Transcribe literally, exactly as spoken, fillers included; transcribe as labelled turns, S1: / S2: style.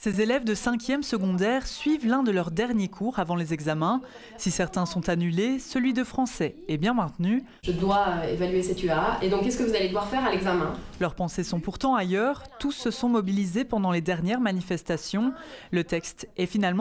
S1: Ces élèves de cinquième secondaire suivent l'un de leurs derniers cours avant les examens. Si certains sont annulés, celui de français est bien maintenu.
S2: Je dois évaluer cette U A et donc qu'est-ce que vous allez devoir faire à l'examen?
S1: Leurs pensées sont pourtant ailleurs. Tous se sont mobilisés pendant les dernières manifestations. Le texte est finalement